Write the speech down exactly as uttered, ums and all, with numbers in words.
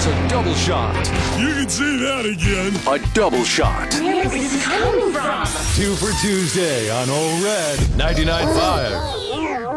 a double shot. You can say that again. A double shot. Where is this coming from? Two for Tuesday on Old Red ninety-nine point five.